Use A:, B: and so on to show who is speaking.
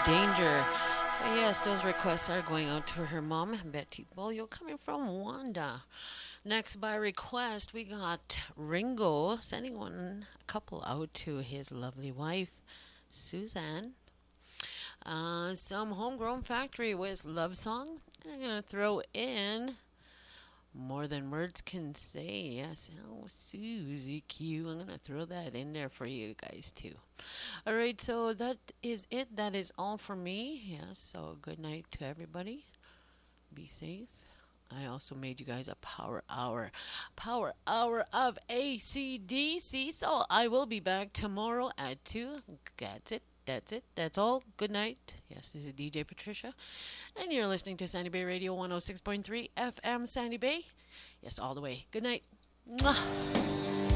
A: Danger. So yes, those requests are going out to her mom, Betty Bolio, coming from Wanda. Next by request, we got Ringo sending a couple out to his lovely wife, Suzanne. Some homegrown factory with love song. And I'm gonna throw in more than words can say. Yes, oh, Susie Q. I'm gonna throw that in there for you guys too. All right, so that is it. That is all for me. Yes, so good night to everybody. Be safe. I also made you guys a power hour of ACDC. So I will be back tomorrow at 2. That's it. That's it. That's all. Good night. Yes, this is DJ Patricia. And you're listening to Sandy Bay Radio 106.3 FM Sandy Bay. Yes, all the way. Good night. Mwah.